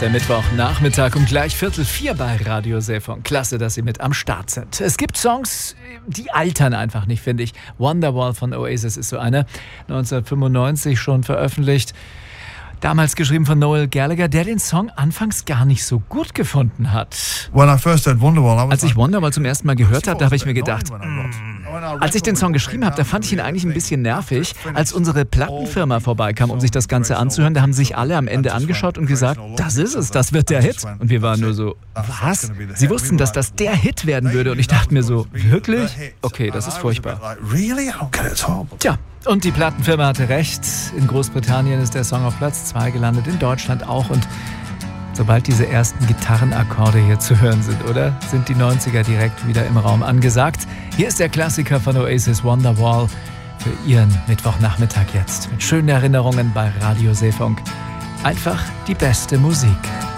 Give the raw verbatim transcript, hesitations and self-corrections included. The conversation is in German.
der Mittwochnachmittag um gleich Viertel vier bei Radio Seefunk. Klasse, dass Sie mit am Start sind. Es gibt Songs, die altern einfach nicht, finde ich. Wonderwall von Oasis ist so eine, neunzehnhundertfünfundneunzig schon veröffentlicht. Damals geschrieben von Noel Gallagher, der den Song anfangs gar nicht so gut gefunden hat. Als ich Wonderwall zum ersten Mal gehört habe, da habe ich mir gedacht, als ich den Song geschrieben habe, da fand ich ihn eigentlich ein bisschen nervig. Als unsere Plattenfirma vorbeikam, um sich das Ganze anzuhören, da haben sich alle am Ende angeschaut und gesagt, das ist es, das wird der Hit. Und wir waren nur so, was? Sie wussten, dass das der Hit werden würde und ich dachte mir so, wirklich? Okay, das ist furchtbar. Tja. Und die Plattenfirma hatte recht. In Großbritannien ist der Song auf Platz zwei gelandet, in Deutschland auch. Und sobald diese ersten Gitarrenakkorde hier zu hören sind, oder? Sind die neunziger direkt wieder im Raum angesagt. Hier ist der Klassiker von Oasis, Wonderwall, für Ihren Mittwochnachmittag jetzt. Mit schönen Erinnerungen bei Radio Seefunk. Einfach die beste Musik.